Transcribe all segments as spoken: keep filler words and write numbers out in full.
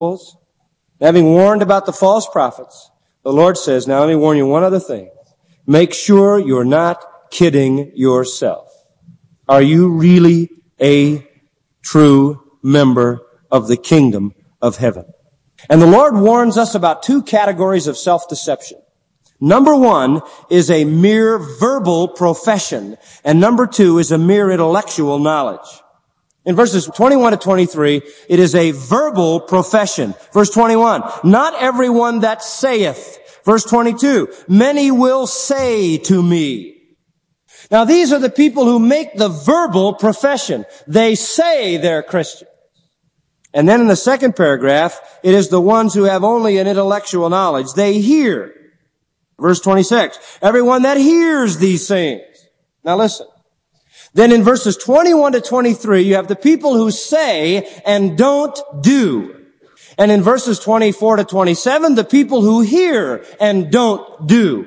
Having warned about the false prophets, the Lord says, now let me warn you one other thing. Make sure you're not kidding yourself. Are you really a true member of the kingdom of heaven? And the Lord warns us about two categories of self-deception. Number one is a mere verbal profession, and number two is a mere intellectual knowledge. In verses twenty-one to twenty-three, it is a verbal profession. Verse twenty-one, not everyone that saith. Verse twenty-two, many will say to me. Now these are the people who make the verbal profession. They say they're Christian. And then in the second paragraph, it is the ones who have only an intellectual knowledge. They hear. Verse twenty-six, everyone that hears these sayings. Now listen. Then in verses twenty-one to twenty-three, you have the people who say and don't do. And in verses twenty-four to twenty-seven, the people who hear and don't do.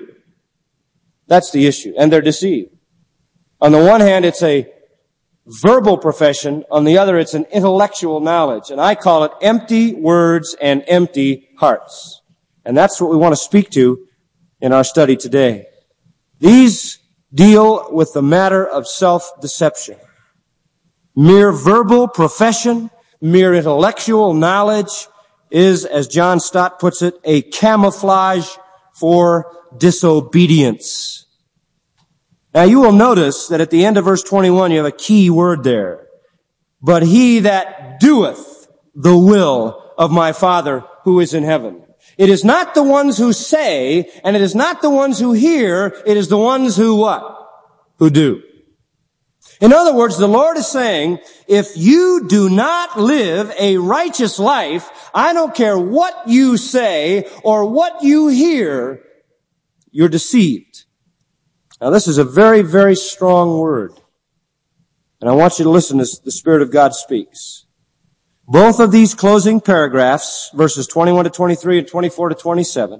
That's the issue. And they're deceived. On the one hand, it's a verbal profession. On the other, it's an intellectual knowledge. And I call it empty words and empty hearts. And that's what we want to speak to in our study today. These deal with the matter of self-deception. Mere verbal profession, mere intellectual knowledge is, as John Stott puts it, a camouflage for disobedience. Now you will notice that at the end of verse twenty-one you have a key word there. But he that doeth the will of my Father who is in heaven. It is not the ones who say, and it is not the ones who hear, it is the ones who what? Who do. In other words, the Lord is saying, if you do not live a righteous life, I don't care what you say or what you hear, you're deceived. Now this is a very, very strong word. And I want you to listen as the Spirit of God speaks. Both of these closing paragraphs, verses twenty-one to twenty-three and twenty-four to twenty-seven,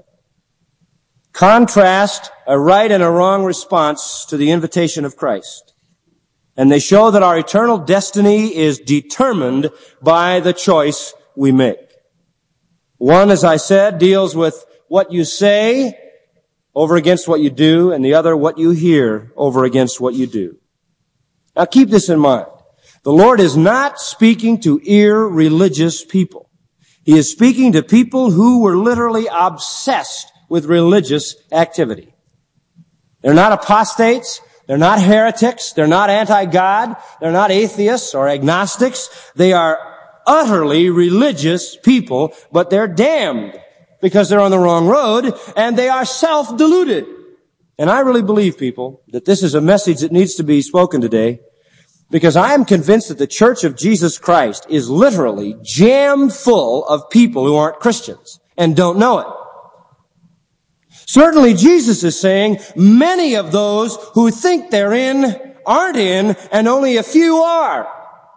contrast a right and a wrong response to the invitation of Christ. And they show that our eternal destiny is determined by the choice we make. One, as I said, deals with what you say over against what you do, and the other, what you hear over against what you do. Now keep this in mind. The Lord is not speaking to irreligious people. He is speaking to people who were literally obsessed with religious activity. They're not apostates. They're not heretics. They're not anti-God. They're not atheists or agnostics. They are utterly religious people, but they're damned because they're on the wrong road and they are self-deluded. And I really believe, people, that this is a message that needs to be spoken today, because I am convinced that the Church of Jesus Christ is literally jam full of people who aren't Christians and don't know it. Certainly Jesus is saying many of those who think they're in aren't in, and only a few are.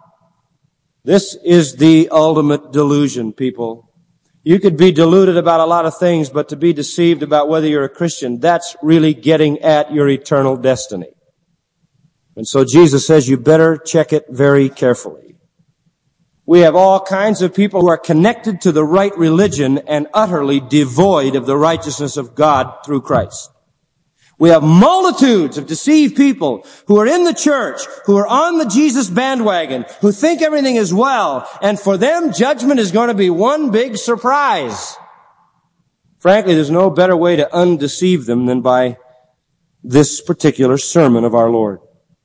This is the ultimate delusion, people. You could be deluded about a lot of things, but to be deceived about whether you're a Christian, that's really getting at your eternal destiny. And so Jesus says you better check it very carefully. We have all kinds of people who are connected to the right religion and utterly devoid of the righteousness of God through Christ. We have multitudes of deceived people who are in the church, who are on the Jesus bandwagon, who think everything is well, and for them judgment is going to be one big surprise. Frankly, there's no better way to undeceive them than by this particular sermon of our Lord.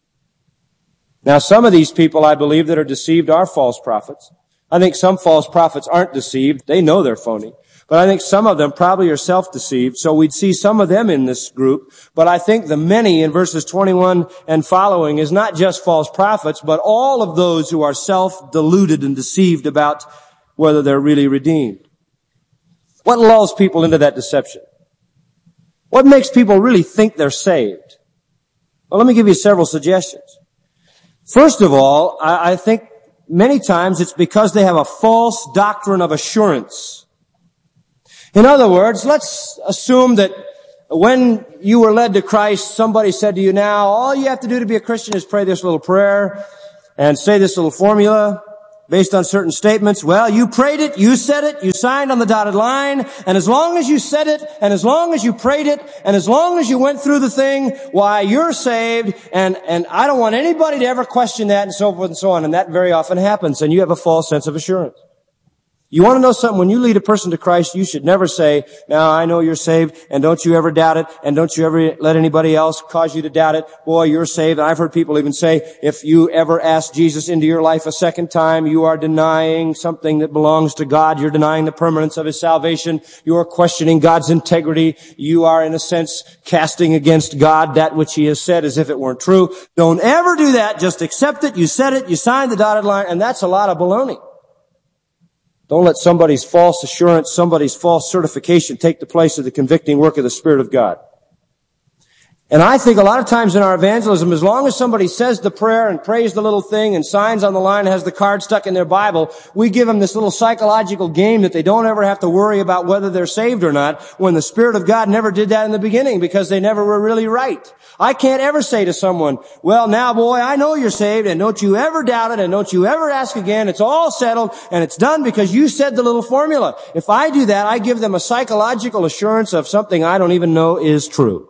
Now, some of these people, I believe, that are deceived are false prophets. I think some false prophets aren't deceived. They know they're phony. But I think some of them probably are self-deceived, so we'd see some of them in this group. But I think the many in verses twenty-one and following is not just false prophets, but all of those who are self-deluded and deceived about whether they're really redeemed. What lulls people into that deception? What makes people really think they're saved? Well, let me give you several suggestions. First of all, I, I think many times it's because they have a false doctrine of assurance. In other words, let's assume that when you were led to Christ, somebody said to you, now, all you have to do to be a Christian is pray this little prayer and say this little formula, based on certain statements. Well, you prayed it, you said it, you signed on the dotted line, and as long as you said it, and as long as you prayed it, and as long as you went through the thing, why, you're saved, and, and I don't want anybody to ever question that, and so forth and so on. And that very often happens, and you have a false sense of assurance. You want to know something? When you lead a person to Christ, you should never say, now I know you're saved, and don't you ever doubt it, and don't you ever let anybody else cause you to doubt it. Boy, you're saved. And I've heard people even say, if you ever ask Jesus into your life a second time, you are denying something that belongs to God. You're denying the permanence of His salvation. You are questioning God's integrity. You are, in a sense, casting against God that which He has said as if it weren't true. Don't ever do that. Just accept it. You said it. You signed the dotted line, and that's a lot of baloney. Don't let somebody's false assurance, somebody's false certification take the place of the convicting work of the Spirit of God. And I think a lot of times in our evangelism, as long as somebody says the prayer and prays the little thing and signs on the line and has the card stuck in their Bible, we give them this little psychological game that they don't ever have to worry about whether they're saved or not, when the Spirit of God never did that in the beginning because they never were really right. I can't ever say to someone, well, now, boy, I know you're saved, and don't you ever doubt it, and don't you ever ask again. It's all settled, and it's done because you said the little formula. If I do that, I give them a psychological assurance of something I don't even know is true.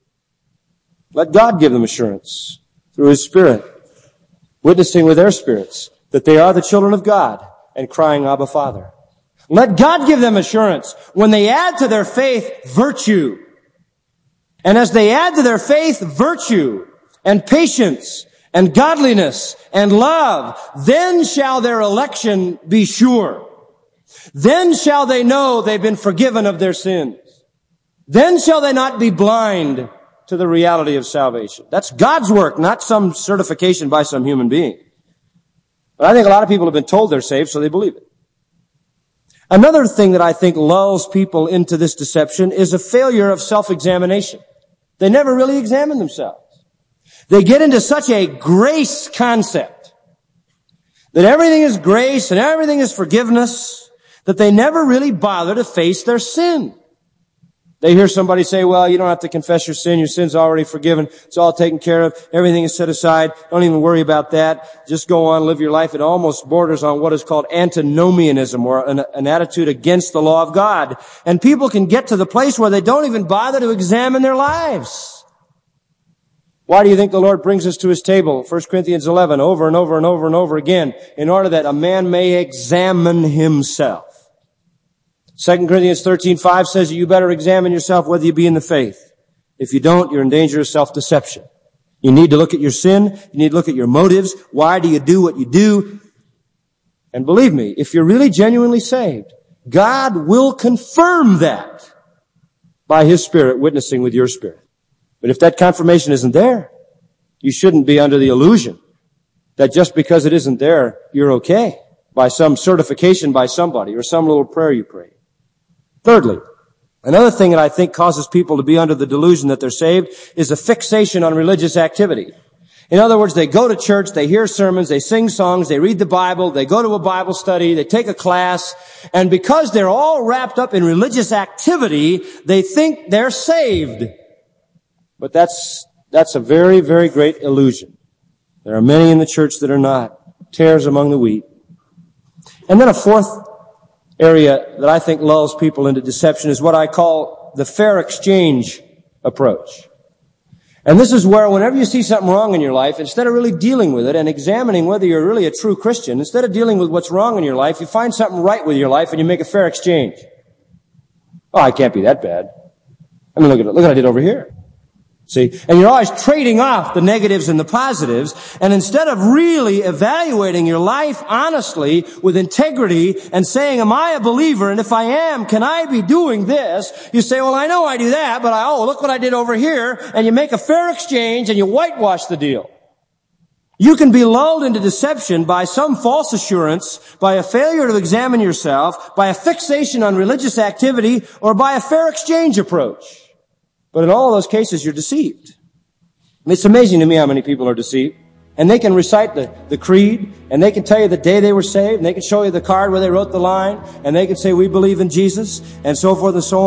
Let God give them assurance through His Spirit, witnessing with their spirits that they are the children of God and crying, Abba, Father. Let God give them assurance when they add to their faith virtue. And as they add to their faith virtue and patience and godliness and love, then shall their election be sure. Then shall they know they've been forgiven of their sins. Then shall they not be blind to the reality of salvation. That's God's work, not some certification by some human being. But I think a lot of people have been told they're saved, so they believe it. Another thing that I think lulls people into this deception is a failure of self-examination. They never really examine themselves. They get into such a grace concept that everything is grace and everything is forgiveness that they never really bother to face their sin. They hear somebody say, well, you don't have to confess your sin. Your sin's already forgiven. It's all taken care of. Everything is set aside. Don't even worry about that. Just go on, live your life. It almost borders on what is called antinomianism, or an, an attitude against the law of God. And people can get to the place where they don't even bother to examine their lives. Why do you think the Lord brings us to His table, First Corinthians eleven, over and over and over and over again, in order that a man may examine himself? Second Corinthians thirteen five says that you better examine yourself whether you be in the faith. If you don't, you're in danger of self-deception. You need to look at your sin. You need to look at your motives. Why do you do what you do? And believe me, if you're really genuinely saved, God will confirm that by His Spirit witnessing with your spirit. But if that confirmation isn't there, you shouldn't be under the illusion that just because it isn't there, you're okay by some certification by somebody or some little prayer you prayed. Thirdly, another thing that I think causes people to be under the delusion that they're saved is a fixation on religious activity. In other words, they go to church, they hear sermons, they sing songs, they read the Bible, they go to a Bible study, they take a class, and because they're all wrapped up in religious activity, they think they're saved. But that's, that's a very, very great illusion. There are many in the church that are not. Tares among the wheat. And then a fourth area that I think lulls people into deception is what I call the fair exchange approach. And this is where whenever you see something wrong in your life, instead of really dealing with it and examining whether you're really a true Christian, instead of dealing with what's wrong in your life, you find something right with your life and you make a fair exchange. Oh, I can't be that bad. I mean, look at it. Look what I did over here. See, and you're always trading off the negatives and the positives, and instead of really evaluating your life honestly, with integrity, and saying, am I a believer, and if I am, can I be doing this? You say, well, I know I do that, but I, oh, look what I did over here, and you make a fair exchange, and you whitewash the deal. You can be lulled into deception by some false assurance, by a failure to examine yourself, by a fixation on religious activity, or by a fair exchange approach. But in all of those cases, you're deceived. It's amazing to me how many people are deceived. And they can recite the, the creed, and they can tell you the day they were saved, and they can show you the card where they wrote the line, and they can say, we believe in Jesus, and so forth and so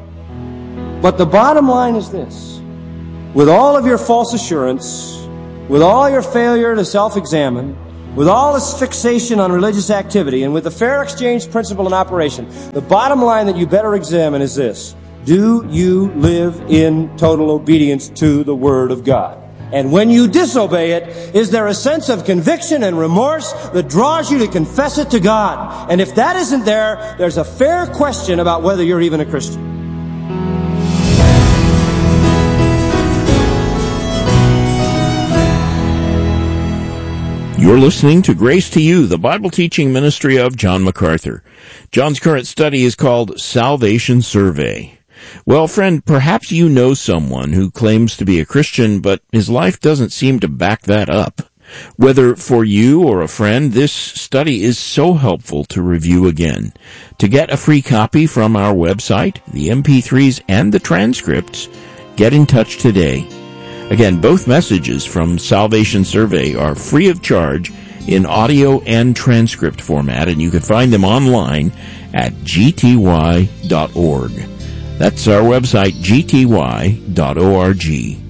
on. But the bottom line is this. With all of your false assurance, with all your failure to self-examine, with all this fixation on religious activity and with the fair exchange principle in operation, the bottom line that you better examine is this. Do you live in total obedience to the Word of God? And when you disobey it, is there a sense of conviction and remorse that draws you to confess it to God? And if that isn't there, there's a fair question about whether you're even a Christian. You're listening to Grace to You, the Bible teaching ministry of John MacArthur. John's current study is called Salvation Survey. Well, friend, perhaps you know someone who claims to be a Christian, but his life doesn't seem to back that up. Whether for you or a friend, this study is so helpful to review again. To get a free copy from our website, the M P threes and the transcripts, get in touch today. Again, both messages from Salvation Survey are free of charge in audio and transcript format, and you can find them online at g t y dot org. That's our website, g t y dot org.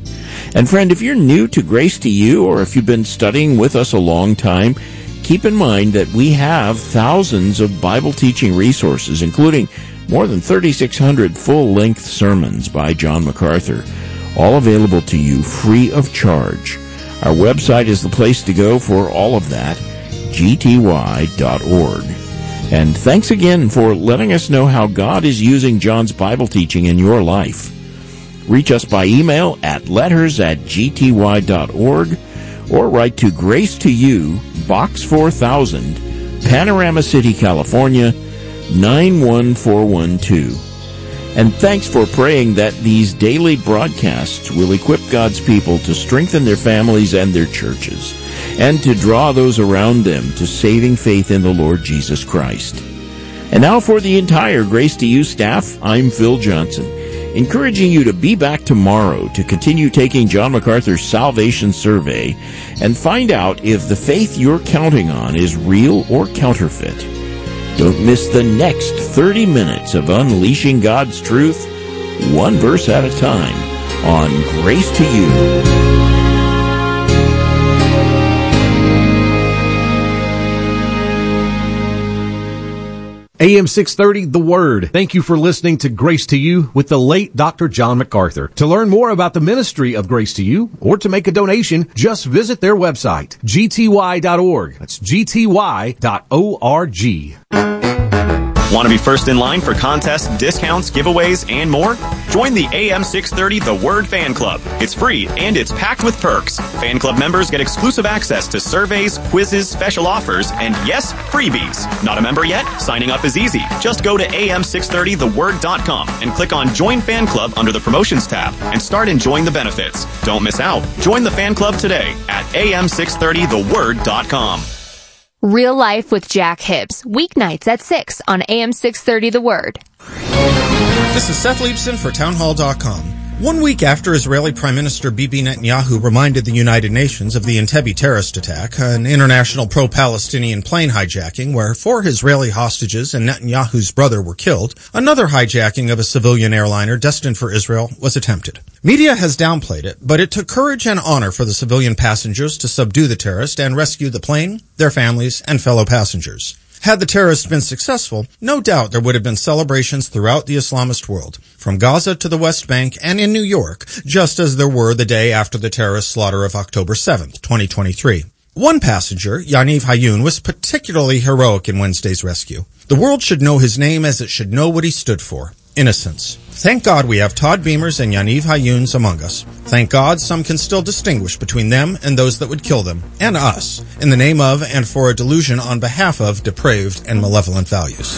And friend, if you're new to Grace to You, or if you've been studying with us a long time, keep in mind that we have thousands of Bible teaching resources, including more than thirty-six hundred full-length sermons by John MacArthur, all available to you free of charge. Our website is the place to go for all of that, g t y dot org. And thanks again for letting us know how God is using John's Bible teaching in your life. Reach us by email at letters at g t y dot org or write to Grace to You, Box four thousand, Panorama City, California, nine one four one two. And thanks for praying that these daily broadcasts will equip God's people to strengthen their families and their churches, and to draw those around them to saving faith in the Lord Jesus Christ. And now for the entire Grace to You staff, I'm Phil Johnson, encouraging you to be back tomorrow to continue taking John MacArthur's Salvation Survey and find out if the faith you're counting on is real or counterfeit. Don't miss the next thirty minutes of unleashing God's truth, one verse at a time, on Grace to You. A M six thirty, The Word. Thank you for listening to Grace to You with the late Doctor John MacArthur. To learn more about the ministry of Grace to You or to make a donation, just visit their website, g t y dot org. That's g t y dot org. Want to be first in line for contests, discounts, giveaways, and more? Join the A M six thirty The Word Fan Club. It's free, and it's packed with perks. Fan Club members get exclusive access to surveys, quizzes, special offers, and yes, freebies. Not a member yet? Signing up is easy. Just go to a m six thirty the word dot com and click on Join Fan Club under the Promotions tab and start enjoying the benefits. Don't miss out. Join the fan club today at a m six thirty the word dot com. Real Life with Jack Hibbs, weeknights at six on A M six thirty The Word. This is Seth Leibson for townhall dot com. One week after Israeli Prime Minister Bibi Netanyahu reminded the United Nations of the Entebbe terrorist attack, an international pro-Palestinian plane hijacking where four Israeli hostages and Netanyahu's brother were killed, another hijacking of a civilian airliner destined for Israel was attempted. Media has downplayed it, but it took courage and honor for the civilian passengers to subdue the terrorist and rescue the plane, their families, and fellow passengers. Had the terrorists been successful, no doubt there would have been celebrations throughout the Islamist world, from Gaza to the West Bank and in New York, just as there were the day after the terrorist slaughter of October seventh, twenty twenty-three. One passenger, Yaniv Hayun, was particularly heroic in Wednesday's rescue. The world should know his name as it should know what he stood for: innocence. Thank God we have Todd Beamers and Yaniv Hayuns among us. Thank God some can still distinguish between them and those that would kill them, and us, in the name of and for a delusion on behalf of depraved and malevolent values.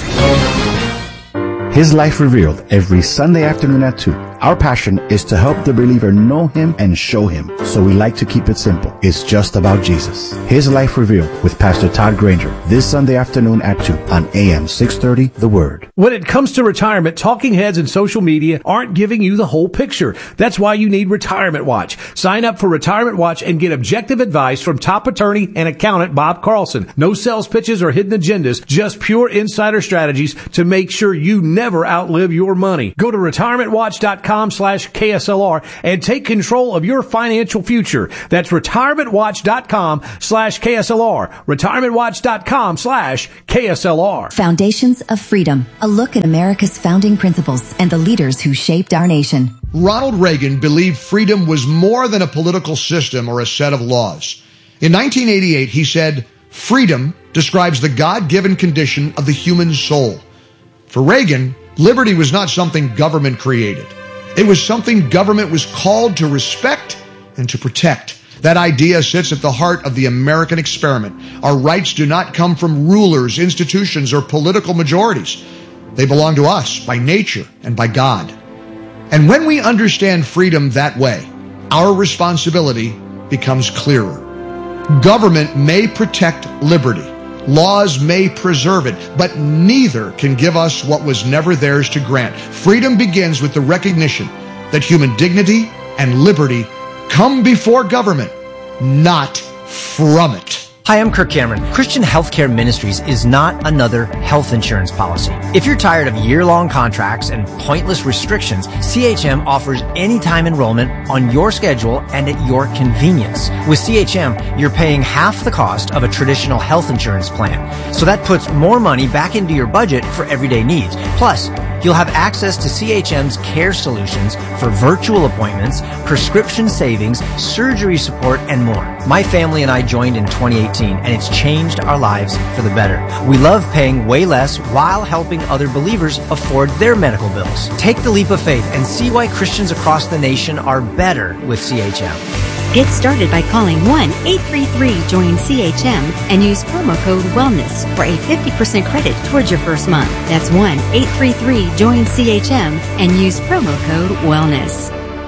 His Life Revealed, every Sunday afternoon at two. Our passion is to help the believer know Him and show Him, so we like to keep it simple. It's just about Jesus. His Life Revealed with Pastor Todd Granger, this Sunday afternoon at two on A M six thirty, The Word. When it comes to retirement, talking heads and social media aren't giving you the whole picture. That's why you need Retirement Watch. Sign up for Retirement Watch and get objective advice from top attorney and accountant Bob Carlson. No sales pitches or hidden agendas, just pure insider strategies to make sure you never outlive your money. Go to retirement watch dot com com slash K S L R and take control of your financial future. That's retirementwatch.com slash KSLR. retirementwatch.com slash KSLR. Foundations of Freedom, a look at America's founding principles and the leaders who shaped our nation. Ronald Reagan believed freedom was more than a political system or a set of laws. In nineteen eighty-eight, he said, "Freedom describes the God-given condition of the human soul." For Reagan, liberty was not something government created. It was something government was called to respect and to protect. That idea sits at the heart of the American experiment. Our rights do not come from rulers, institutions, or political majorities. They belong to us by nature and by God. And when we understand freedom that way, our responsibility becomes clearer. Government may protect liberty. Laws may preserve it, but neither can give us what was never theirs to grant. Freedom begins with the recognition that human dignity and liberty come before government, not from it. Hi, I'm Kirk Cameron. Christian Healthcare Ministries is not another health insurance policy. If you're tired of year-long contracts and pointless restrictions, C H M offers anytime enrollment on your schedule and at your convenience. With C H M, you're paying half the cost of a traditional health insurance plan. So that puts more money back into your budget for everyday needs. Plus, you'll have access to C H M's care solutions for virtual appointments, prescription savings, surgery support, and more. My family and I joined in twenty eighteen, and it's changed our lives for the better. We love paying way less while helping other believers afford their medical bills. Take the leap of faith and see why Christians across the nation are better with C H M. Get started by calling one eight three three join C H M and use promo code WELLNESS for a fifty percent credit towards your first month. That's one eight three three join C H M and use promo code WELLNESS.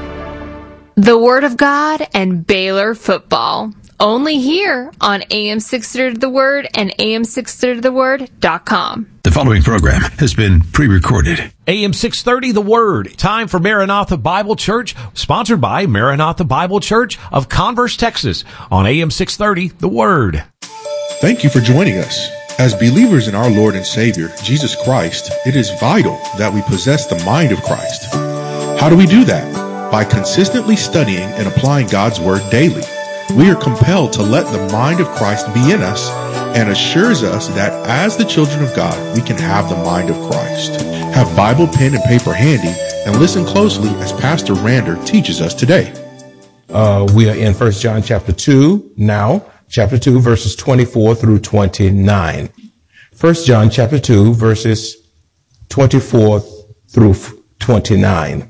The Word of God and Baylor football. Only here on A M six thirty The Word and A M six thirty the word dot com. The following program has been pre-recorded. A M six thirty The Word. Time for Maranatha Bible Church, sponsored by Maranatha Bible Church of Converse, Texas, on A M six thirty The Word. Thank you for joining us. As believers in our Lord and Savior, Jesus Christ, it is vital that we possess the mind of Christ. How do we do that? By consistently studying and applying God's Word daily. We are compelled to let the mind of Christ be in us and assures us that as the children of God, we can have the mind of Christ. Have Bible, pen, and paper handy and listen closely as Pastor Rander teaches us today. Uh, we are in First John chapter two now, chapter two, verses twenty-four through twenty-nine. First John chapter two, verses twenty-four through twenty-nine.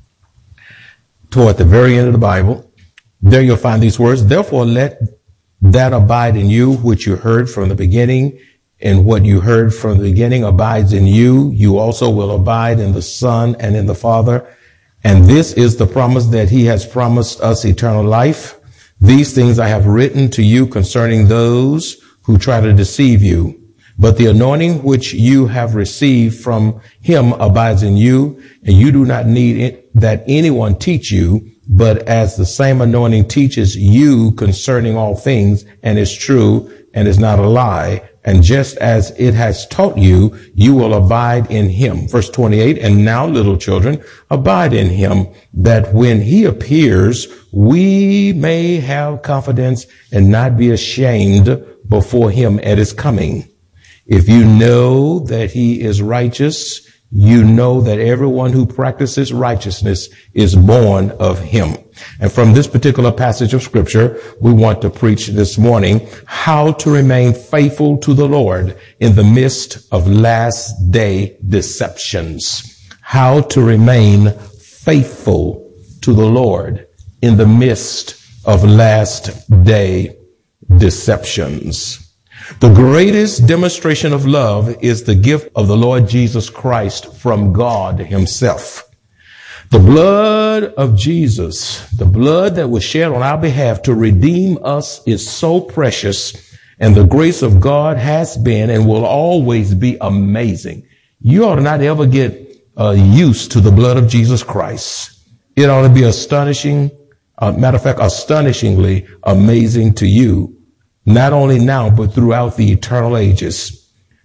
Toward the very end of the Bible, there you'll find these words. Therefore, let that abide in you, which you heard from the beginning, and what you heard from the beginning abides in you. You also will abide in the Son and in the Father. And this is the promise that he has promised us, eternal life. These things I have written to you concerning those who try to deceive you. But the anointing which you have received from him abides in you, and you do not need it, that anyone teach you, but as the same anointing teaches you concerning all things, and is true, and is not a lie, and just as it has taught you, you will abide in him. Verse twenty-eight, and now, little children, abide in him, that when he appears, we may have confidence and not be ashamed before him at his coming. If you know that he is righteous, you know that everyone who practices righteousness is born of him. And from this particular passage of scripture, we want to preach this morning how to remain faithful to the Lord in the midst of last day deceptions. How to remain faithful to the Lord in the midst of last day deceptions. The greatest demonstration of love is the gift of the Lord Jesus Christ from God himself. The blood of Jesus, the blood that was shed on our behalf to redeem us, is so precious, and the grace of God has been and will always be amazing. You ought to not ever get uh, used to the blood of Jesus Christ. It ought to be astonishing, uh, matter of fact, astonishingly amazing to you. Not only now, but throughout the eternal ages.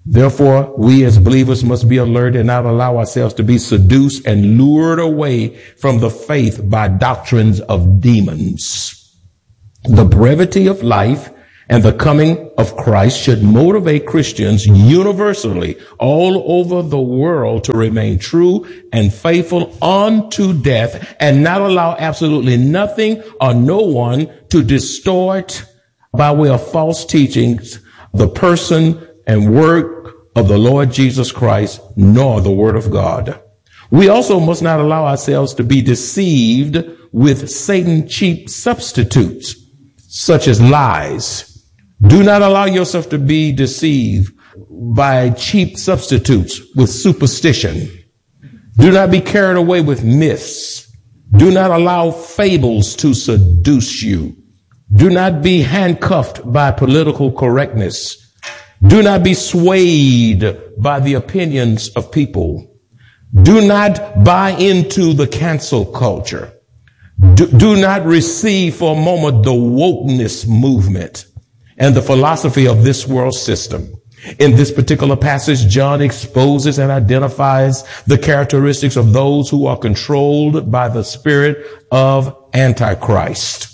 Therefore, we as believers must be alert and not allow ourselves to be seduced and lured away from the faith by doctrines of demons. The brevity of life and the coming of Christ should motivate Christians universally all over the world to remain true and faithful unto death and not allow absolutely nothing or no one to distort by way of false teachings the person and work of the Lord Jesus Christ, nor the word of God. We also must not allow ourselves to be deceived with Satan's cheap substitutes, such as lies. Do not allow yourself to be deceived by cheap substitutes with superstition. Do not be carried away with myths. Do not allow fables to seduce you. Do not be handcuffed by political correctness. Do not be swayed by the opinions of people. Do not buy into the cancel culture. Do, do not receive for a moment the wokeness movement and the philosophy of this world system. In this particular passage, John exposes and identifies the characteristics of those who are controlled by the spirit of Antichrist.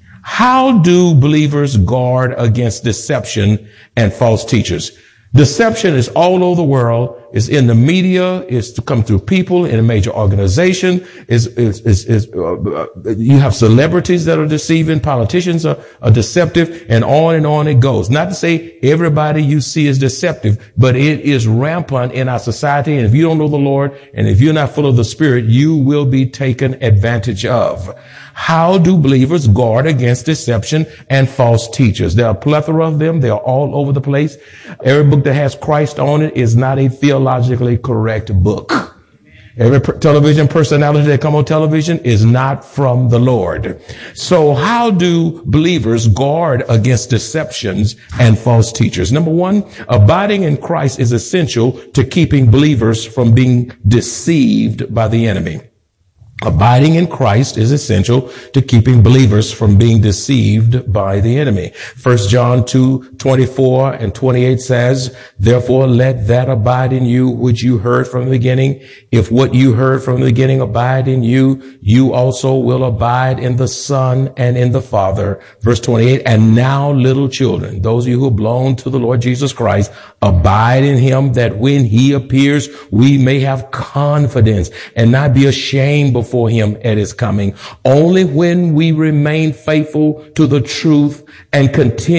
How do believers guard against deception and false teachers? Deception is all over the world. It's in the media. It's to come through people in a major organization. Is is is, is uh, uh, you have celebrities that are deceiving, politicians are, are deceptive, and on and on it goes. Not to say everybody you see is deceptive, but it is rampant in our society. And if you don't know the Lord, and if you're not full of the Spirit, you will be taken advantage of. How do believers guard against deception and false teachers? There are a plethora of them. They are all over the place. Every book that has Christ on it is not a theologically correct book. Every per- television personality that come on television is not from the Lord. So how do believers guard against deceptions and false teachers? Number one, abiding in Christ is essential to keeping believers from being deceived by the enemy. Abiding in Christ is essential to keeping believers from being deceived by the enemy. First John two, twenty-four and twenty-eight says, therefore let that abide in you which you heard from the beginning. If what you heard from the beginning abide in you, you also will abide in the Son and in the Father. Verse twenty-eight, and now little children, those of you who belong to the Lord Jesus Christ, abide in him that when he appears, we may have confidence and not be ashamed before for him at his coming. Only when we remain faithful to the truth and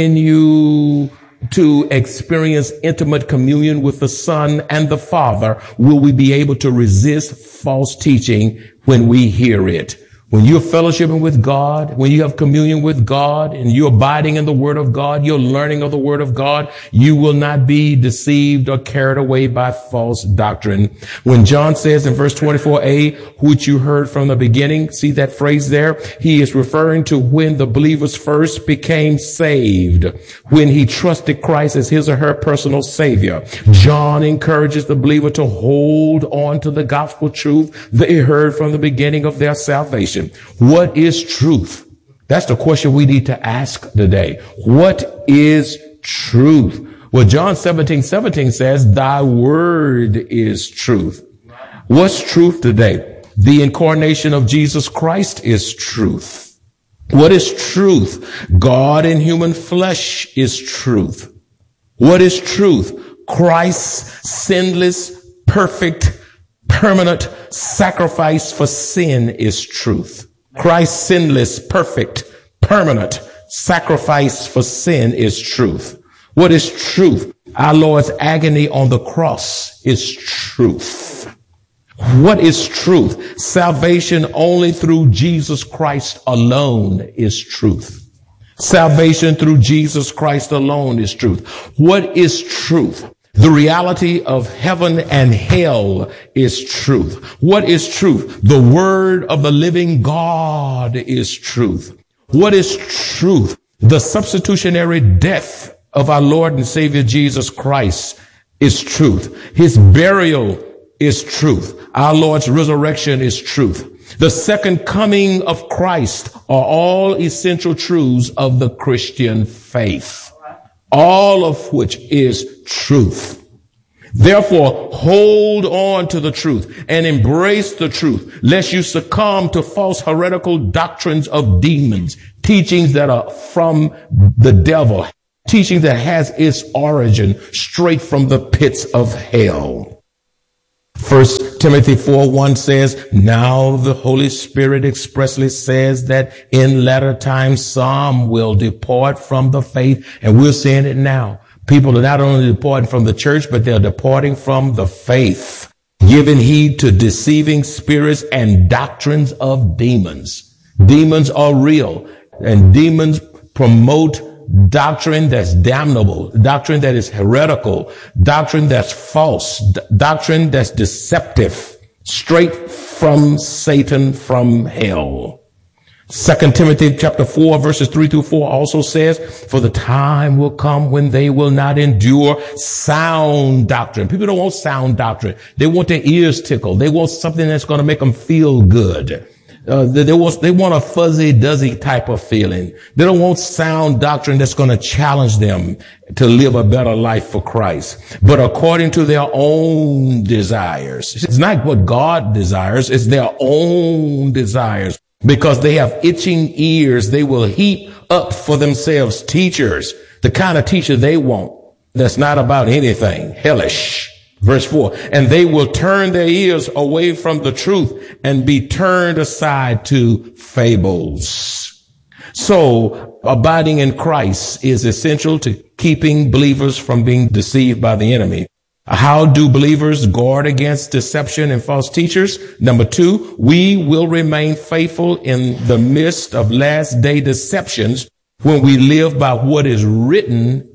continue to experience intimate communion with the Son and the Father will we be able to resist false teaching when we hear it. When you're fellowshipping with God, when you have communion with God and you're abiding in the Word of God, you're learning of the Word of God, you will not be deceived or carried away by false doctrine. When John says in verse twenty-four a, which you heard from the beginning, see that phrase there? He is referring to when the believers first became saved, when he trusted Christ as his or her personal Savior. John encourages the believer to hold on to the gospel truth they heard from the beginning of their salvation. What is truth? That's the question we need to ask today. What is truth? Well, John seventeen seventeen says, thy word is truth. What's truth today? The incarnation of Jesus Christ is truth. What is truth? God in human flesh is truth. What is truth? Christ's sinless, perfect, permanent sacrifice for sin is truth. Christ's sinless, perfect, permanent sacrifice for sin is truth. What is truth? Our Lord's agony on the cross is truth. What is truth? Salvation only through Jesus Christ alone is truth. Salvation through Jesus Christ alone is truth. What is truth? The reality of heaven and hell is truth. What is truth? The word of the living God is truth. What is truth? The substitutionary death of our Lord and Savior Jesus Christ is truth. His burial is truth. Our Lord's resurrection is truth. The second coming of Christ are all essential truths of the Christian faith, all of which is truth. Therefore, hold on to the truth and embrace the truth, lest you succumb to false heretical doctrines of demons, teachings that are from the devil, teaching that has its origin straight from the pits of hell. First Timothy four one says, now the Holy Spirit expressly says that in latter times some will depart from the faith, and we're seeing it now. People are not only departing from the church, but they're departing from the faith, giving heed to deceiving spirits and doctrines of demons. Demons are real, and demons promote doctrine that's damnable, doctrine that is heretical, doctrine that's false, d- doctrine that's deceptive, straight from Satan, from hell. Second Timothy chapter four verses three through four also says, for the time will come when they will not endure sound doctrine. People don't want sound doctrine. They want their ears tickled. They want something that's going to make them feel good. Uh, they, they want, they want a fuzzy-duzzy type of feeling. They don't want sound doctrine that's going to challenge them to live a better life for Christ, but according to their own desires. It's not what God desires. It's their own desires. Because they have itching ears, they will heap up for themselves teachers, the kind of teacher they want. That's not about anything hellish. Verse four, and they will turn their ears away from the truth and be turned aside to fables. So abiding in Christ is essential to keeping believers from being deceived by the enemy. How do believers guard against deception and false teachers? Number two, we will remain faithful in the midst of last day deceptions when we live by what is written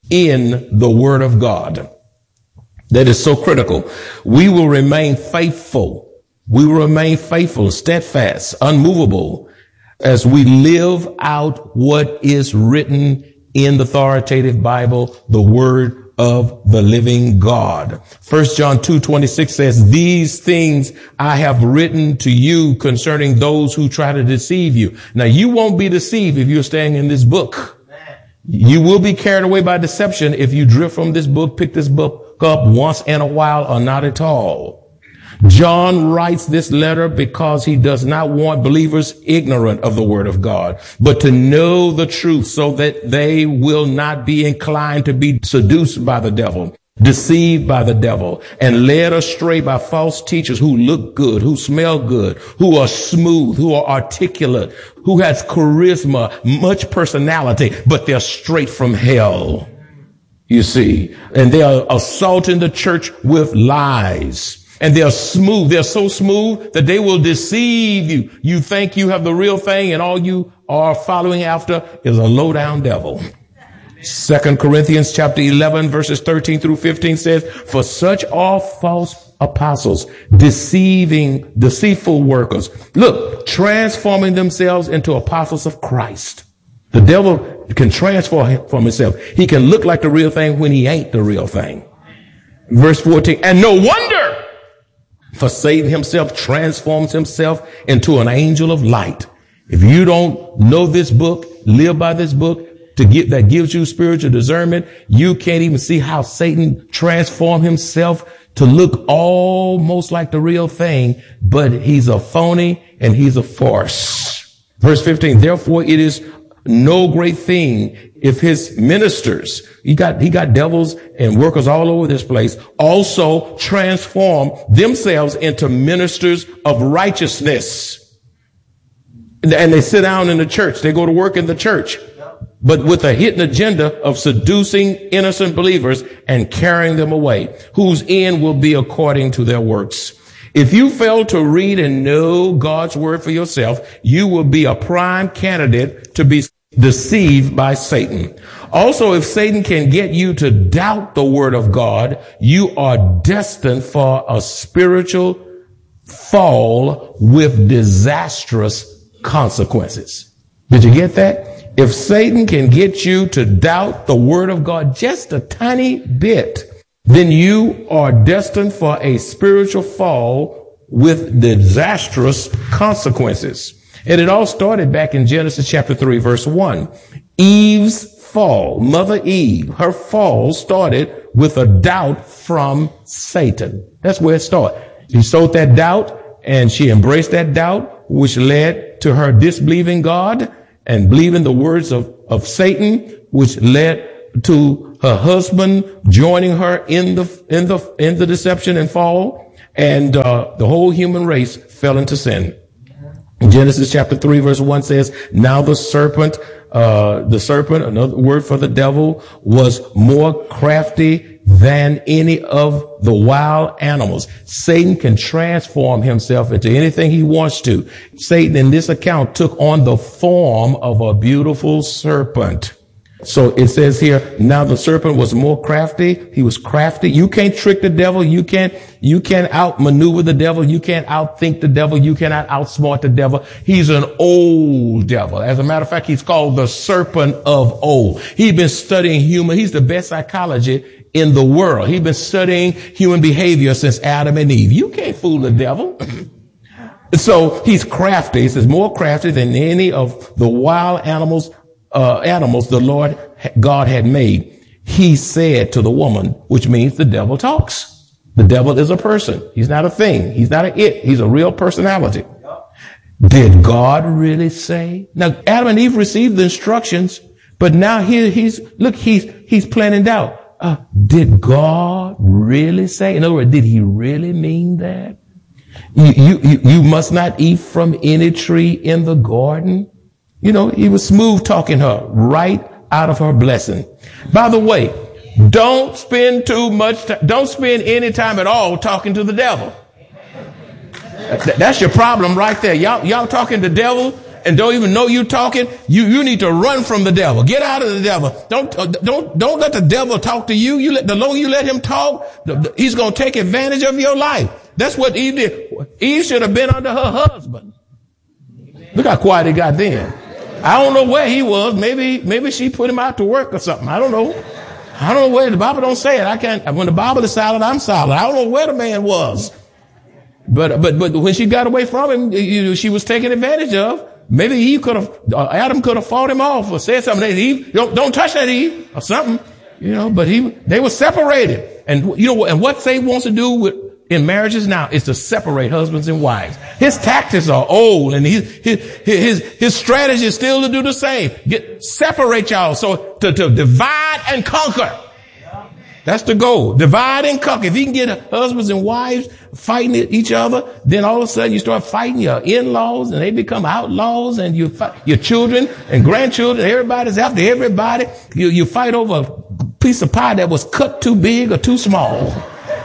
in the Word of God. That is so critical. We will remain faithful. We will remain faithful, steadfast, unmovable as we live out what is written in the authoritative Bible, the Word of the living God. First John two twenty-six says, these things I have written to you concerning those who try to deceive you. Now, you won't be deceived if you're staying in this book. You will be carried away by deception if you drift from this book, pick this book up once in a while or not at all. John writes this letter because he does not want believers ignorant of the Word of God, but to know the truth so that they will not be inclined to be seduced by the devil, deceived by the devil, and led astray by false teachers who look good, who smell good, who are smooth, who are articulate, who has charisma, much personality, but they're straight from hell. You see, and they are assaulting the church with lies. And they're smooth. They're so smooth that they will deceive you. You think you have the real thing, and all you are following after is a low down devil. Second Corinthians chapter eleven verses thirteen through fifteen says, for such are false apostles, deceiving, deceitful workers. Look, transforming themselves into apostles of Christ. The devil can transform himself. He can look like the real thing when he ain't the real thing. Verse fourteen, and no wonder, for Satan himself transforms himself into an angel of light. If you don't know this book, live by this book to get that gives you spiritual discernment, you can't even see how Satan transformed himself to look almost like the real thing, but he's a phony and he's a farce. Verse fifteen, therefore it is no great thing if his ministers, he got, he got devils and workers all over this place, also transform themselves into ministers of righteousness. And they sit down in the church. They go to work in the church, but with a hidden agenda of seducing innocent believers and carrying them away, whose end will be according to their works. If you fail to read and know God's word for yourself, you will be a prime candidate to be deceived by Satan. Also, if Satan can get you to doubt the word of God, you are destined for a spiritual fall with disastrous consequences. Did you get that? If Satan can get you to doubt the word of God just a tiny bit, then you are destined for a spiritual fall with disastrous consequences. And it all started back in Genesis chapter three, verse one. Eve's fall, Mother Eve, her fall started with a doubt from Satan. That's where it started. She sowed that doubt and she embraced that doubt, which led to her disbelieving God and believing the words of, of Satan, which led to her husband joining her in the, in the, in the deception and fall. And, uh, the whole human race fell into sin. Genesis chapter three verse one says, now the serpent, uh, the serpent, another word for the devil, was more crafty than any of the wild animals. Satan can transform himself into anything he wants to. Satan in this account took on the form of a beautiful serpent. So it says here, now the serpent was more crafty. He was crafty. You can't trick the devil. You can't, you can't outmaneuver the devil. You can't outthink the devil. You cannot outsmart the devil. He's an old devil. As a matter of fact, he's called the serpent of old. He's been studying human. He's the best psychology in the world. He's been studying human behavior since Adam and Eve. You can't fool the devil. So he's crafty. He says more crafty than any of the wild animals Uh, animals the Lord God had made. He said to the woman, which means the devil talks. The devil is a person. He's not a thing. He's not an it. He's a real personality. Did God really say? Now, Adam and Eve received the instructions, but now here he's, look, he's, he's planning out. Uh, did God really say? In other words, did he really mean that? You, you, you must not eat from any tree in the garden. You know, he was smooth talking her right out of her blessing. By the way, don't spend too much time, don't spend any time at all talking to the devil. That's your problem right there. Y'all, y'all talking to the devil and don't even know you talking. You, you need to run from the devil. Get out of the devil. Don't, don't, don't let the devil talk to you. You let, the longer you let him talk, he's going to take advantage of your life. That's what Eve did. Eve should have been under her husband. Look how quiet he got then. I don't know where he was. Maybe, maybe she put him out to work or something. I don't know. I don't know where. The Bible don't say it. I can't. When the Bible is silent, I'm silent. I don't know where the man was. But, but, but when she got away from him, you, she was taken advantage of. Maybe he could have, uh, Adam could have fought him off or said something. Eve, don't, don't touch that, Eve, or something. You know, but he, they were separated. And, you know, and what Satan wants to do with, in marriages now is to separate husbands and wives. His tactics are old and his, his, his, his strategy is still to do the same. Get, separate y'all. So to, to divide and conquer. That's the goal. Divide and conquer. If you can get husbands and wives fighting each other, then all of a sudden you start fighting your in-laws and they become outlaws and you fight your children and grandchildren. Everybody's after everybody. You, you fight over a piece of pie that was cut too big or too small.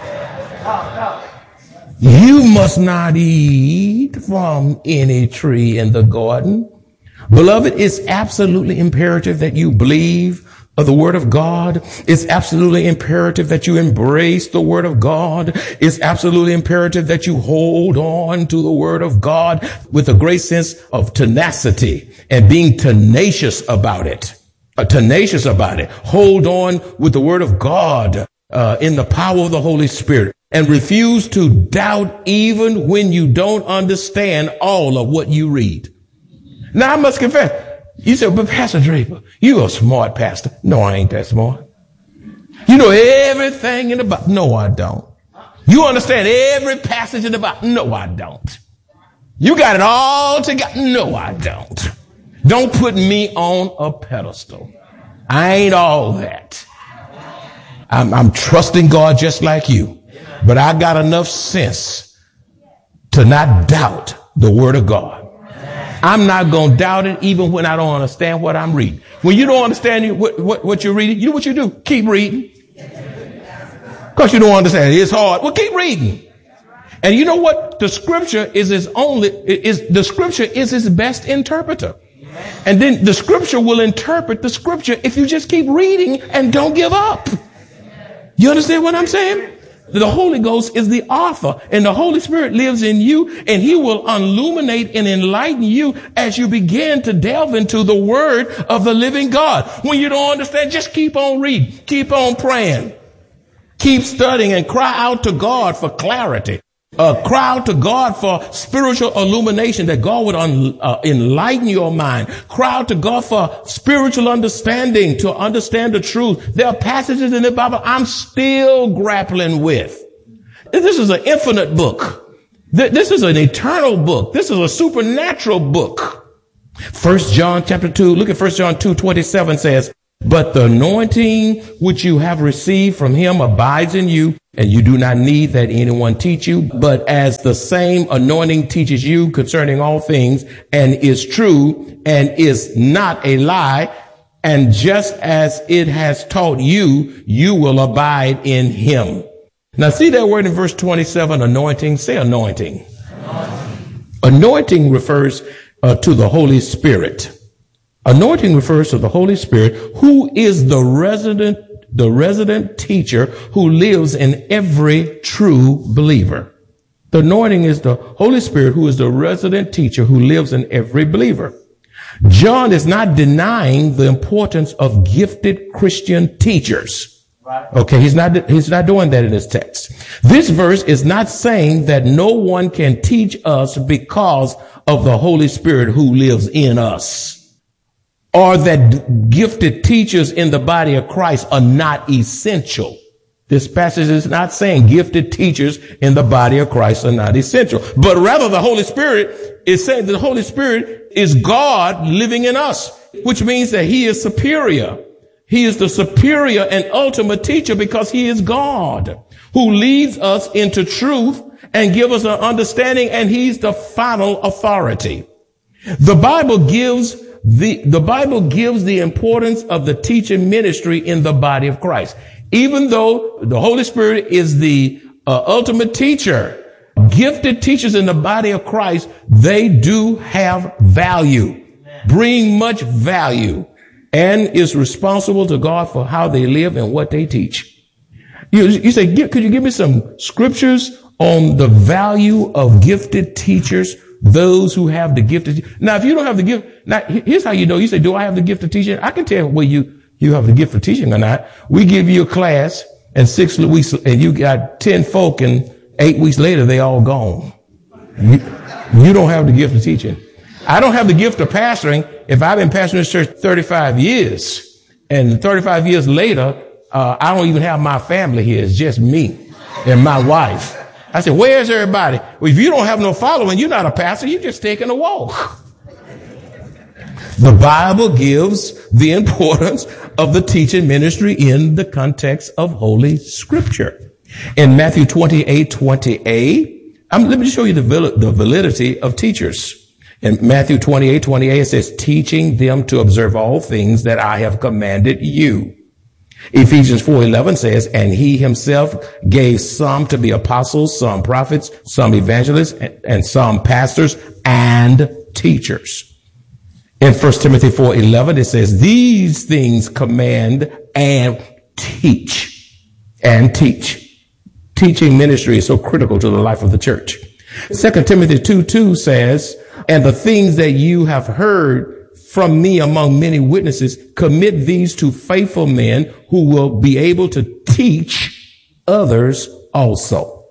You must not eat from any tree in the garden. Beloved, it's absolutely imperative that you believe of the word of God. It's absolutely imperative that you embrace the word of God. It's absolutely imperative that you hold on to the word of God with a great sense of tenacity and being tenacious about it. Uh, tenacious about it. Hold on with the word of God uh, in the power of the Holy Spirit. And refuse to doubt even when you don't understand all of what you read. Now, I must confess, you said, but Pastor Draper, you a smart pastor. No, I ain't that smart. You know everything in the Bible. No, I don't. You understand every passage in the Bible. No, I don't. You got it all together. No, I don't. Don't put me on a pedestal. I ain't all that. I'm, I'm trusting God just like you. But I got enough sense to not doubt the word of God. I'm not going to doubt it even when I don't understand what I'm reading. When you don't understand what, what, what you're reading, you know what you do? Keep reading. Because you don't understand. It's hard. Well, keep reading. And you know what? The scripture is its only, is, the scripture is its best interpreter. And then the scripture will interpret the scripture if you just keep reading and don't give up. You understand what I'm saying? The Holy Ghost is the author and the Holy Spirit lives in you and he will illuminate and enlighten you as you begin to delve into the word of the living God. When you don't understand, just keep on reading, keep on praying, keep studying and cry out to God for clarity. Uh, cry out to God for spiritual illumination, that God would un, uh, enlighten your mind. Cry out to God for spiritual understanding, to understand the truth. There are passages in the Bible I'm still grappling with. This is an infinite book. This is an eternal book. This is a supernatural book. First John chapter two, look at First John two twenty-seven says, but the anointing which you have received from him abides in you, and you do not need that anyone teach you. But as the same anointing teaches you concerning all things, and is true, and is not a lie, and just as it has taught you, you will abide in him. Now see that word in verse twenty-seven, anointing. Say anointing. Anointing, anointing refers uh, to the Holy Spirit. Anointing refers to the Holy Spirit, who is the resident, the resident teacher who lives in every true believer. The anointing is the Holy Spirit, who is the resident teacher who lives in every believer. John is not denying the importance of gifted Christian teachers. Okay, he's not, he's not doing that in this text. This verse is not saying that no one can teach us because of the Holy Spirit who lives in us, or that gifted teachers in the body of Christ are not essential. This passage is not saying gifted teachers in the body of Christ are not essential, but rather the Holy Spirit is saying that the Holy Spirit is God living in us, which means that he is superior. He is the superior and ultimate teacher because he is God who leads us into truth and give us an understanding, and he's the final authority. The Bible gives the, the Bible gives the importance of the teaching ministry in the body of Christ. Even though the Holy Spirit is the uh, ultimate teacher, gifted teachers in the body of Christ, they do have value, bring much value, and is responsible to God for how they live and what they teach. You, you say, could you give me some scriptures on the value of gifted teachers, those who have the gift of, now, if you don't have the gift, now, here's how you know. You say, do I have the gift of teaching? I can tell whether you, you have the gift of teaching or not. We give you a class and six weeks, and you got ten folk, and eight weeks later, they all gone. You, you don't have the gift of teaching. I don't have the gift of pastoring. If I've been pastoring this church thirty-five years, and thirty-five years later, uh, I don't even have my family here. It's just me and my wife. I said, where's everybody? Well, if you don't have no following, you're not a pastor. You're just taking a walk. The Bible gives the importance of the teaching ministry in the context of Holy Scripture. In Matthew twenty-eight twenty-eight, um, let me show you the, val- the validity of teachers. In Matthew twenty-eight twenty-eight, it says, teaching them to observe all things that I have commanded you. Ephesians four eleven says, and he himself gave some to be apostles, some prophets, some evangelists, and, and some pastors and teachers. In First Timothy four eleven, it says, these things command and teach. And teach. Teaching ministry is so critical to the life of the church. Second Timothy two two says, and the things that you have heard from me among many witnesses, commit these to faithful men who will be able to teach others also.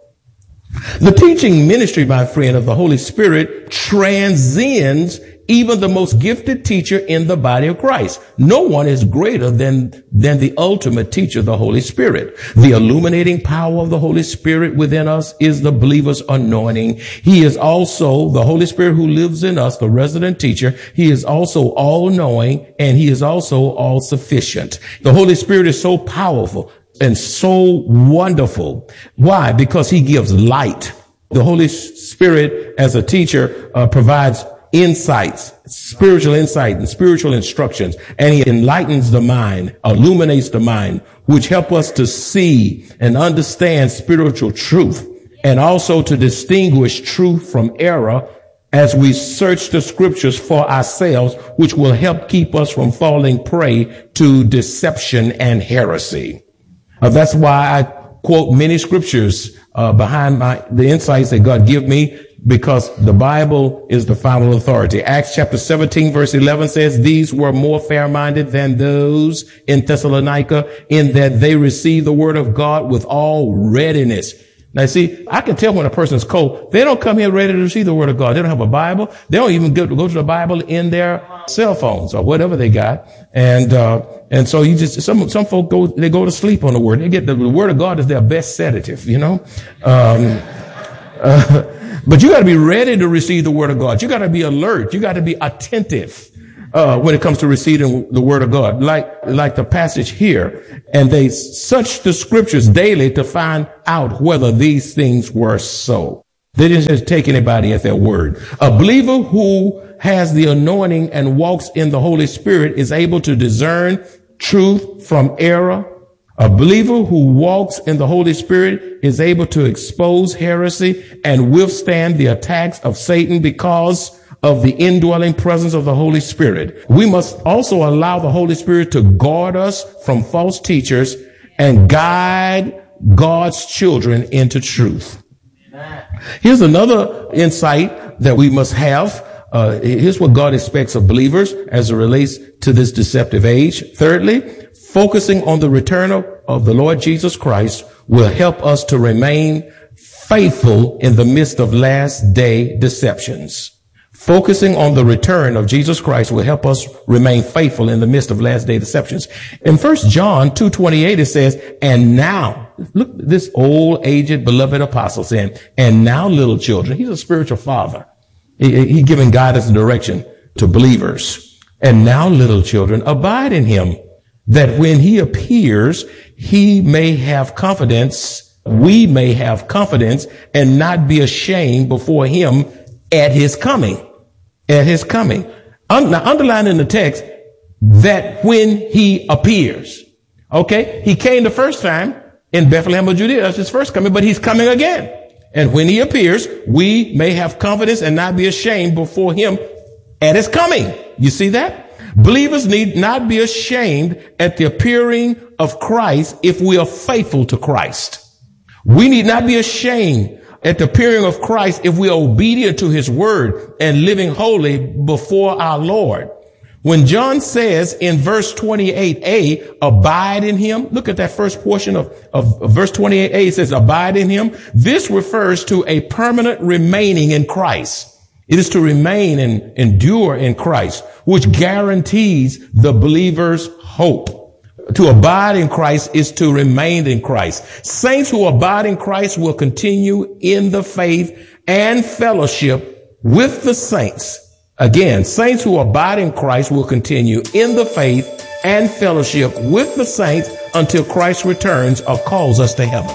The teaching ministry, my friend, of the Holy Spirit transcends even the most gifted teacher in the body of Christ. No one is greater than, than the ultimate teacher, the Holy Spirit. The illuminating power of the Holy Spirit within us is the believer's anointing. He is also the Holy Spirit who lives in us, the resident teacher. He is also all-knowing, and he is also all-sufficient. The Holy Spirit is so powerful and so wonderful. Why? Because he gives light. The Holy Spirit, as a teacher, uh, provides insights, spiritual insight and spiritual instructions, and he enlightens the mind, illuminates the mind, which help us to see and understand spiritual truth, and also to distinguish truth from error as we search the scriptures for ourselves, which will help keep us from falling prey to deception and heresy. Uh, that's why I quote many scriptures uh, behind my the insights that God give me, because the Bible is the final authority. Acts chapter seventeen verse eleven says, these were more fair-minded than those in Thessalonica, in that they received the word of God with all readiness. Now, see, I can tell when a person's cold. They don't come here ready to receive the word of God. They don't have a Bible. They don't even go to, go to the Bible in their cell phones or whatever they got. And, uh, and so you just, some, some folk go, they go to sleep on the word. They get the, the word of God is their best sedative, you know? Um, uh, but you got to be ready to receive the word of God. You got to be alert. You got to be attentive. Uh, when it comes to receiving the word of God, like, like the passage here, and they searched the scriptures daily to find out whether these things were so. They didn't just take anybody at their word. A believer who has the anointing and walks in the Holy Spirit is able to discern truth from error. A believer who walks in the Holy Spirit is able to expose heresy and withstand the attacks of Satan because of the indwelling presence of the Holy Spirit. We must also allow the Holy Spirit to guard us from false teachers and guide God's children into truth. Here's another insight that we must have. Uh, here's what God expects of believers as it relates to this deceptive age. Thirdly, focusing on the return of, of the Lord Jesus Christ will help us to remain faithful in the midst of last day deceptions. Focusing on the return of Jesus Christ will help us remain faithful in the midst of last day deceptions. In First John two twenty-eight, it says, and now, look, this old, aged, beloved apostle saying, and now, little children, he's a spiritual father. He, he giving guidance and direction to believers. And now, little children, abide in him, that when he appears, he may have confidence, we may have confidence, and not be ashamed before him at his coming. At his coming. Un- now, underline in the text that when he appears. Okay? He came the first time in Bethlehem of Judea. That's his first coming, but he's coming again. And when he appears, we may have confidence and not be ashamed before him at his coming. You see that? Believers need not be ashamed at the appearing of Christ if we are faithful to Christ. We need not be ashamed at the appearing of Christ if we are obedient to his word and living holy before our Lord. When John says in verse twenty-eight a, abide in him, look at that first portion of, of, of verse twenty-eight a, it says abide in him. This refers to a permanent remaining in Christ. It is to remain and endure in Christ, which guarantees the believer's hope. To abide in Christ is to remain in Christ. Saints who abide in Christ will continue in the faith and fellowship with the saints. Again, saints who abide in Christ will continue in the faith and fellowship with the saints until Christ returns or calls us to heaven.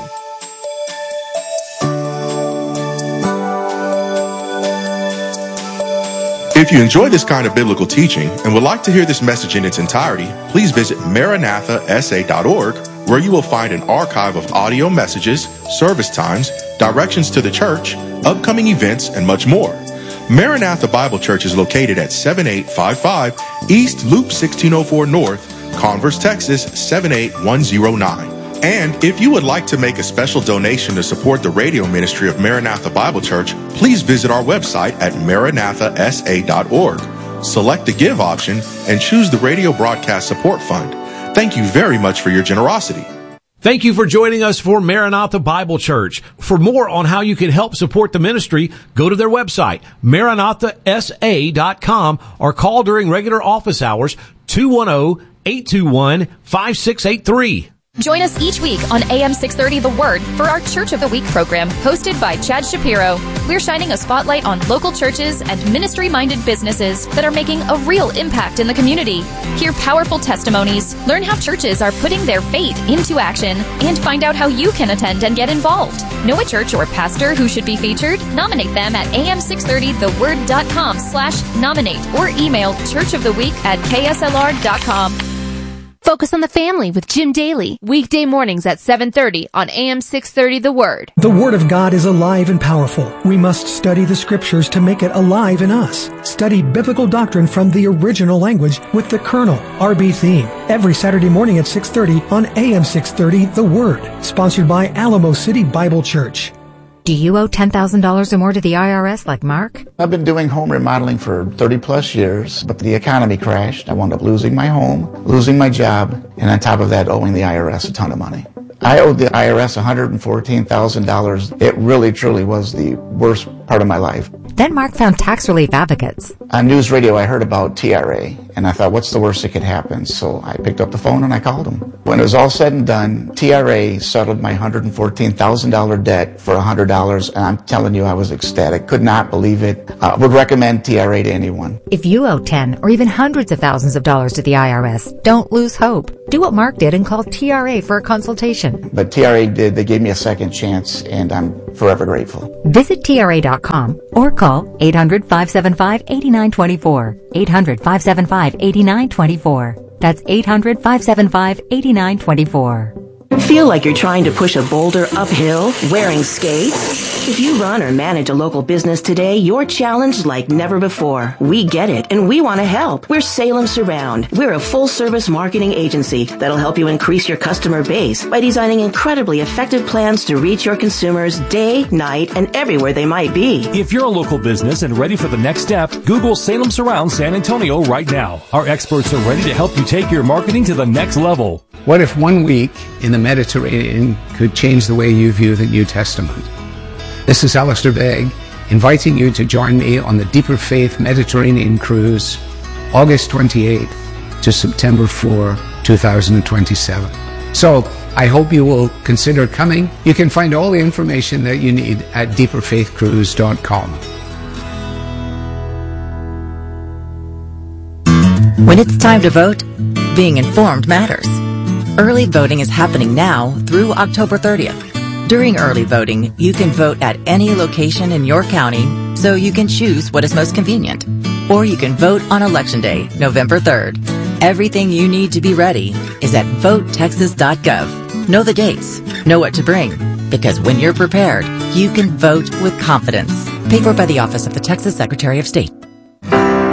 If you enjoy this kind of biblical teaching and would like to hear this message in its entirety, please visit maranatha s a dot org, where you will find an archive of audio messages, service times, directions to the church, upcoming events, and much more. Maranatha Bible Church is located at seventy-eight fifty-five East Loop sixteen oh four North, Converse, Texas seven eight one oh nine. And if you would like to make a special donation to support the radio ministry of Maranatha Bible Church, please visit our website at maranatha s a dot org. Select the Give option and choose the Radio Broadcast Support Fund. Thank you very much for your generosity. Thank you for joining us for Maranatha Bible Church. For more on how you can help support the ministry, go to their website, maranatha s a dot com, or call during regular office hours, two one zero, eight two one, five six eight three. Join us each week on A M six thirty The Word for our Church of the Week program, hosted by Chad Shapiro. We're shining a spotlight on local churches and ministry-minded businesses that are making a real impact in the community. Hear powerful testimonies, learn how churches are putting their faith into action, and find out how you can attend and get involved. Know a church or pastor who should be featured? Nominate them at a m six thirty the word dot com slash nominate or email churchoftheweek at k s l r dot com. Focus on the Family with Jim Daly, weekday mornings at seven thirty on A M six thirty The Word. The Word of God is alive and powerful. We must study the Scriptures to make it alive in us. Study biblical doctrine from the original language with the Colonel, R B Theme, every Saturday morning at six thirty on A M six thirty The Word, sponsored by Alamo City Bible Church. Do you owe ten thousand dollars or more to the I R S like Mark? I've been doing home remodeling for thirty plus years, but the economy crashed. I wound up losing my home, losing my job, and on top of that, owing the I R S a ton of money. I owed the I R S one hundred fourteen thousand dollars. It really, truly was the worst part of my life. Then Mark found tax relief advocates. On news radio, I heard about T R A, and I thought, what's the worst that could happen? So I picked up the phone and I called them. When it was all said and done, T R A settled my one hundred fourteen thousand dollars debt for one hundred dollars, and I'm telling you, I was ecstatic. Could not believe it. I uh, would recommend T R A to anyone. If you owe ten or even hundreds of thousands of dollars to the I R S, don't lose hope. Do what Mark did and call T R A for a consultation. But T R A did. They gave me a second chance, and I'm forever grateful. Visit T R A dot com or call eight hundred, five seven five, eight nine two four. eight hundred, five seven five, eight nine two four. That's eight hundred, five seven five, eight nine two four. Feel like you're trying to push a boulder uphill wearing skates? If you run or manage a local business today, you're challenged like never before. We get it, and we want to help. We're Salem Surround. We're a full-service marketing agency that'll help you increase your customer base by designing incredibly effective plans to reach your consumers day, night, and everywhere they might be. If you're a local business and ready for the next step, Google Salem Surround San Antonio right now. Our experts are ready to help you take your marketing to the next level. What if one week in the Mediterranean could change the way you view the New Testament? This is Alistair Begg, inviting you to join me on the Deeper Faith Mediterranean Cruise, August twenty-eighth to September fourth, two thousand twenty-seven. So, I hope you will consider coming. You can find all the information that you need at deeper faith cruise dot com. When it's time to vote, being informed matters. Early voting is happening now through October thirtieth. During early voting, you can vote at any location in your county, so you can choose what is most convenient. Or you can vote on Election Day, November third. Everything you need to be ready is at vote texas dot gov. Know the dates, know what to bring, because when you're prepared, you can vote with confidence. Paid for by the Office of the Texas Secretary of State.